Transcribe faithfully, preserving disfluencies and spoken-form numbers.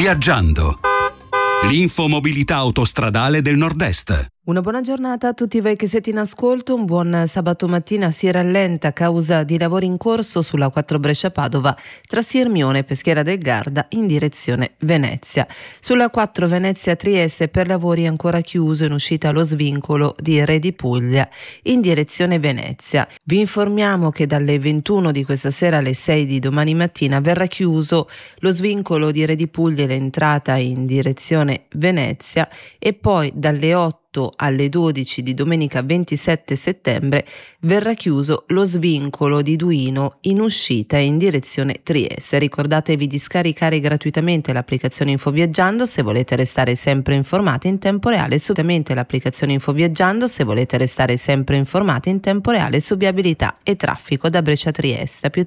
Viaggiando. L'infomobilità autostradale del Nord-Est. Una buona giornata a tutti voi che siete in ascolto. Un buon sabato mattina. Si rallenta a causa di lavori in corso sulla quattro Brescia-Padova tra Sirmione e Peschiera del Garda in direzione Venezia. Sulla quattro Venezia-Trieste per lavori ancora chiuso in uscita lo svincolo di Re di Puglia in direzione Venezia. Vi informiamo che dalle ventuno di questa sera alle sei di domani mattina verrà chiuso lo svincolo di Re di Puglia e l'entrata in direzione Venezia, e poi dalle otto alle dodici di domenica ventisette settembre verrà chiuso lo svincolo di Duino in uscita in direzione Trieste. Ricordatevi di scaricare gratuitamente l'applicazione InfoViaggiando se volete restare sempre informati in tempo reale su l'applicazione InfoViaggiando se volete restare sempre informati in tempo reale su viabilità e traffico da Brescia a Trieste. Più